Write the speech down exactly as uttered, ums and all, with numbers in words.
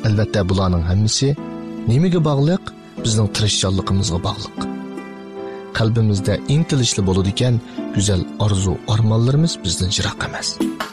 Albatta bularning hammasi nimaga bog'liq? Bizning tirishchanligimizga bog'liq. Qalbimizda intilishli bo'ladigan go'zal orzu, armonlarimiz bizdan yiroq emas.